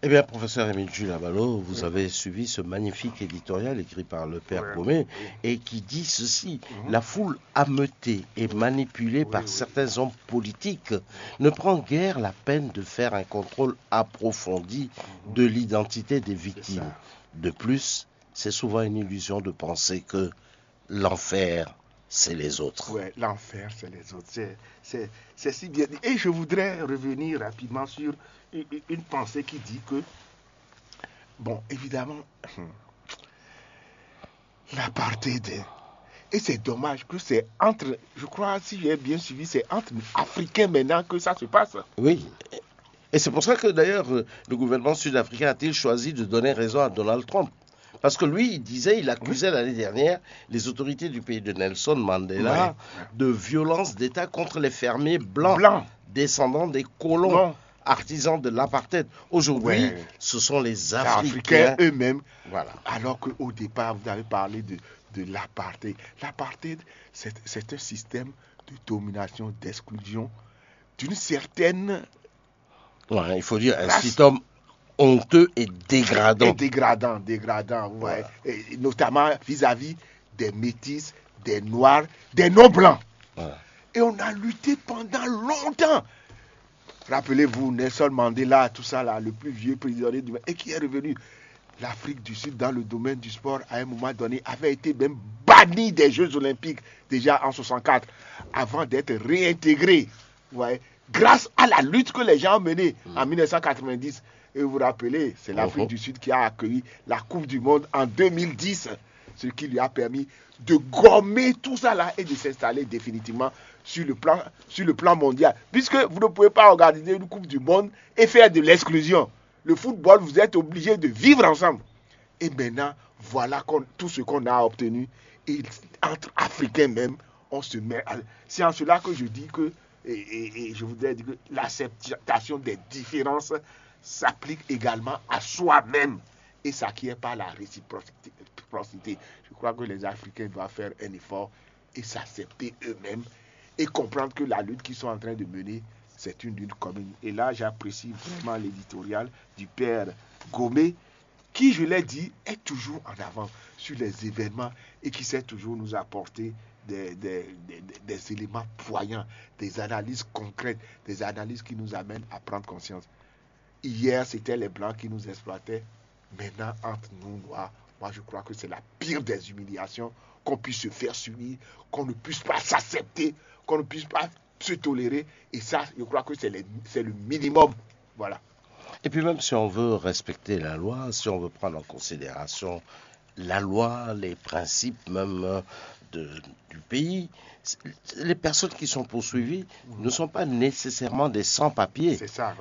Eh bien, professeur Émile Jules Abalo, vous avez suivi ce magnifique éditorial écrit par le père Gomé et qui dit ceci. La foule ameutée et manipulée par certains hommes politiques ne prend guère la peine de faire un contrôle approfondi de l'identité des victimes. De plus, c'est souvent une illusion de penser que l'enfer, c'est les autres. Oui, l'enfer, c'est les autres. C'est si bien dit. Et je voudrais revenir rapidement sur une pensée qui dit que, bon, évidemment, l'apartheid, et c'est dommage que c'est entre, je crois, si j'ai bien suivi, c'est entre Africains maintenant que ça se passe. Oui. Et c'est pour ça que d'ailleurs, le gouvernement sud-africain a-t-il choisi de donner raison à Donald Trump. Parce que lui, il accusait l'année dernière les autorités du pays de Nelson Mandela de violence d'État contre les fermiers blancs. Descendants des colons, artisans de l'apartheid. Aujourd'hui, ce sont les Africains eux-mêmes. Voilà. Alors qu'au départ, vous avez parlé de l'apartheid. L'apartheid, c'est un système de domination, d'exclusion, d'une certaine... Ouais, il faut dire un système honteux et dégradant. Et dégradant, ouais. Et notamment vis-à-vis des métis, des noirs, des non-blancs. Voilà. Et on a lutté pendant longtemps. Rappelez-vous, Nelson Mandela, tout ça là, le plus vieux président du monde, et qui est revenu. L'Afrique du Sud, dans le domaine du sport, à un moment donné, avait été même bannie des Jeux Olympiques, déjà en 1964, avant d'être réintégrée. Ouais, grâce à la lutte que les gens ont menée en 1990. Et vous vous rappelez, c'est l'Afrique du Sud qui a accueilli la Coupe du Monde en 2010, ce qui lui a permis de gommer tout ça là et de s'installer définitivement sur le plan mondial. Puisque vous ne pouvez pas organiser une Coupe du Monde et faire de l'exclusion. Le football, vous êtes obligés de vivre ensemble. Et maintenant, voilà tout ce qu'on a obtenu. Et entre Africains même, on se met à... C'est en cela que je dis que, et je voudrais dire que l'acceptation des différences s'applique également à soi-même et s'acquiert par la réciprocité. Je crois que les Africains doivent faire un effort et s'accepter eux-mêmes et comprendre que la lutte qu'ils sont en train de mener, c'est une lutte commune. Et là, j'apprécie vraiment l'éditorial du père Gomé qui, je l'ai dit, est toujours en avant sur les événements et qui sait toujours nous apporter des éléments poignants, des analyses concrètes, des analyses qui nous amènent à prendre conscience. Hier, c'était les Blancs qui nous exploitaient. Maintenant, entre nous, Noirs, moi, je crois que c'est la pire des humiliations qu'on puisse se faire subir, qu'on ne puisse pas s'accepter, qu'on ne puisse pas se tolérer. Et ça, je crois que c'est le minimum. Voilà. Et puis même si on veut respecter la loi, si on veut prendre en considération la loi, les principes même du pays, les personnes qui sont poursuivies ne sont pas nécessairement des sans-papiers,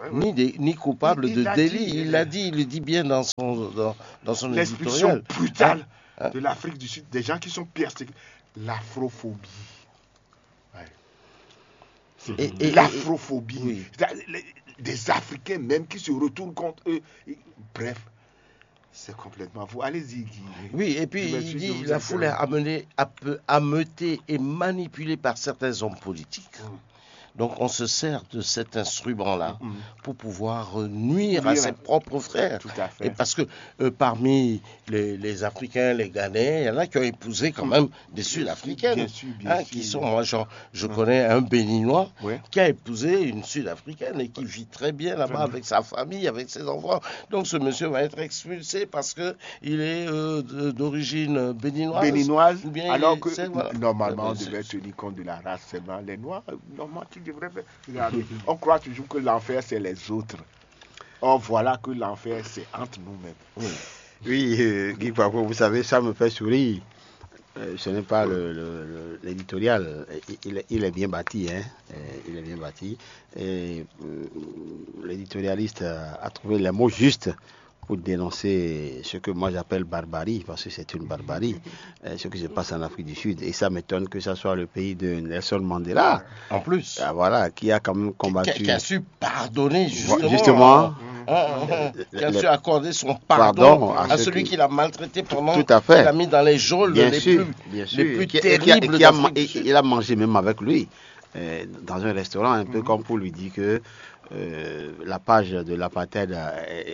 ni coupables de délit. Il le dit bien dans son éditorial. L'expulsion brutale de l'Afrique du Sud, des gens qui sont persécutés. L'afrophobie. L'afrophobie. Des Africains même qui se retournent contre eux. Bref. C'est complètement fou. Allez-y, Guy. Oui, et puis il dit la foule est ameutée et manipulée par certains hommes politiques. Donc on se sert de cet instrument-là pour pouvoir nuire à ses propres frères. Tout à fait. Et parce que parmi les Africains, les Ghanéens, il y en a qui ont épousé quand même des Sud-Africaines. Bien sûr. Qui sont, moi, je connais un Béninois qui a épousé une Sud-Africaine et qui vit très bien là-bas avec sa famille, avec ses enfants. Donc ce monsieur va être expulsé parce qu'il est d'origine béninoise. Ou bien alors que normalement on devait tenir compte de la race, c'est vrai, les Noirs, normalement devrait faire. Regardez, on croit toujours que l'enfer c'est les autres. Or voilà que l'enfer c'est entre nous-mêmes. Oui, Guy Poirot, vous savez, ça me fait sourire. Ce n'est pas l'éditorial, il est bien bâti, hein. Il est bien bâti. Et l'éditorialiste a trouvé les mots justes pour dénoncer ce que moi j'appelle barbarie, parce que c'est une barbarie, ce qui se passe en Afrique du Sud. Et ça m'étonne que ce soit le pays de Nelson Mandela, en plus, voilà, qui a quand même combattu, qui a su pardonner justement qui a su accorder son pardon à celui qui l'a maltraité pendant, tout à fait, qu'il a mis dans les geôles les plus terribles. Il a mangé même avec lui dans un restaurant, un peu comme pour lui dire que la page de l'apartheid est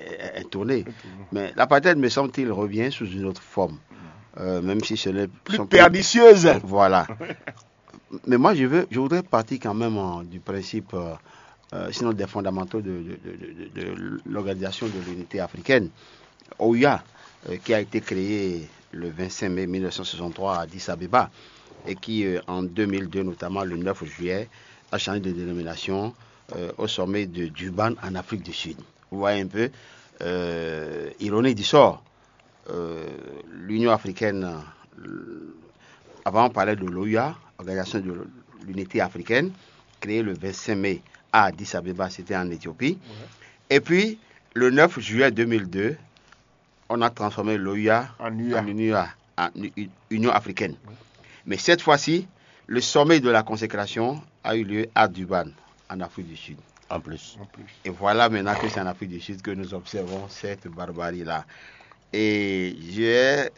tourné. Mais l'apartheid, me semble-t-il, revient sous une autre forme. Même si ce n'est plus pernicieuse. Voilà. Mais moi, je voudrais partir quand même du principe, sinon des fondamentaux de l'Organisation de l'Unité africaine, OUA, qui a été créée le 25 mai 1963 à Addis Abeba et qui, en 2002, notamment le 9 juillet, a changé de dénomination au sommet de Durban en Afrique du Sud. Vous voyez un peu, ironie du sort. L'Union africaine, avant on parlait de l'OUA, Organisation de l'Unité africaine, créée le 25 mai à Addis Abeba, c'était en Éthiopie. Ouais. Et puis, le 9 juillet 2002, on a transformé l'OUA en Union africaine. Ouais. Mais cette fois-ci, le sommet de la consécration a eu lieu à Durban, en Afrique du Sud. En plus. Et voilà maintenant que c'est en Afrique du Sud que nous observons cette barbarie-là. Et j'ai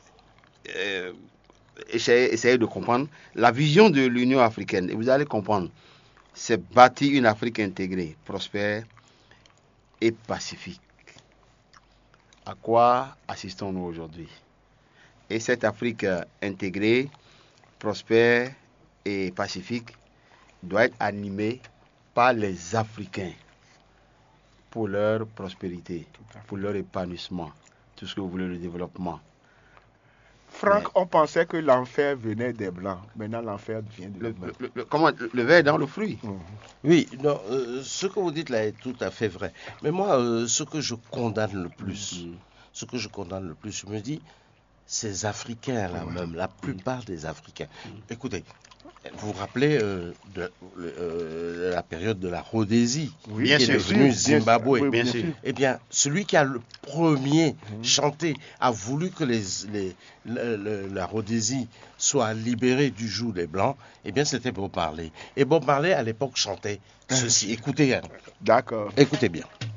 essayé de comprendre la vision de l'Union africaine. Et vous allez comprendre, c'est bâtir une Afrique intégrée, prospère et pacifique. À quoi assistons-nous aujourd'hui? Et cette Afrique intégrée, prospère et pacifique doit être animée par les Africains pour leur prospérité, pour leur épanouissement, tout ce que vous voulez, le développement. Franck, on pensait que l'enfer venait des Blancs. Maintenant, l'enfer vient des Blancs. Le verre est dans le fruit. Oui, non, ce que vous dites là est tout à fait vrai. Mais moi, ce que je condamne le plus, je me dis, ces Africains-là même, la plupart des Africains. Écoutez, vous vous rappelez de la période de la Rhodésie, qui est devenue Zimbabwe. Bien sûr. Eh bien, celui qui a le premier chanté a voulu que la Rhodésie soit libérée du joug des Blancs. Eh bien, c'était Bob Marley. Et Bob Marley, à l'époque, chantait ceci. Écoutez, D'accord. Écoutez bien.